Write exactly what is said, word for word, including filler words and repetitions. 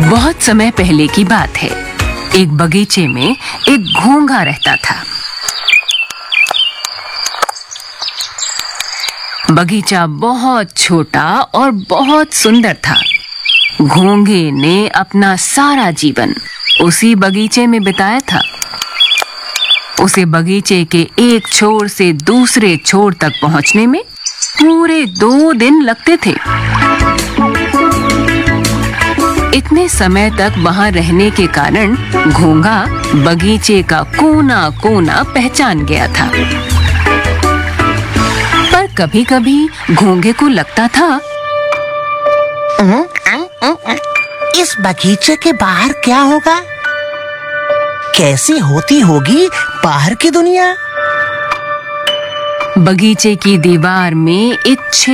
बहुत समय पहले की बात है। एक बगीचे में एक घोंघा रहता था। बगीचा बहुत छोटा और बहुत सुंदर था। घोंघे ने अपना सारा जीवन उसी बगीचे में बिताया था। उसे बगीचे के एक छोर से दूसरे छोर तक पहुंचने में पूरे दो दिन लगते थे। इतने समय तक वहां रहने के कारण घोंघा बगीचे का कोना कोना पहचान गया था। पर कभी-कभी घोंघे को लगता था, इस बगीचे के बाहर क्या होगा? कैसी होती होगी बाहर की दुनिया? बगीचे की दीवार में एक